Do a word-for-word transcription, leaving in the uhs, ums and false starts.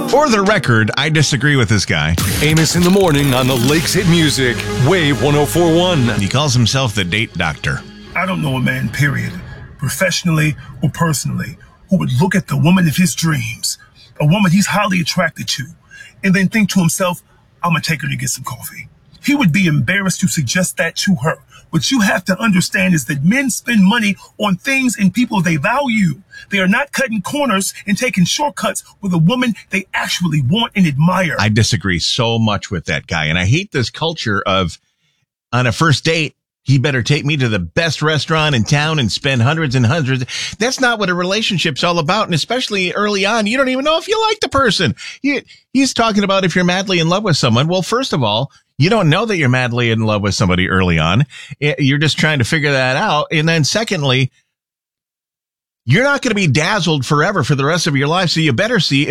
For the record, I disagree with this guy. Amos in the morning on the Lakes Hit Music. Wave one oh four point one. He calls himself the date doctor. I don't know a man, period, professionally or personally, who would look at the woman of his dreams, a woman he's highly attracted to, and then think to himself, I'm going to take her to get some coffee. He would be embarrassed to suggest that to her. What you have to understand is that men spend money on things and people they value. They are not cutting corners and taking shortcuts with a woman they actually want and admire. I disagree so much with that guy. And I hate this culture of, on a first date, he better take me to the best restaurant in town and spend hundreds and hundreds. That's not what a relationship's all about. And especially early on, you don't even know if you like the person. He, he's talking about if you're madly in love with someone. Well, first of all, you don't know that you're madly in love with somebody early on. You're just trying to figure that out. And then secondly, you're not going to be dazzled forever for the rest of your life. So you better see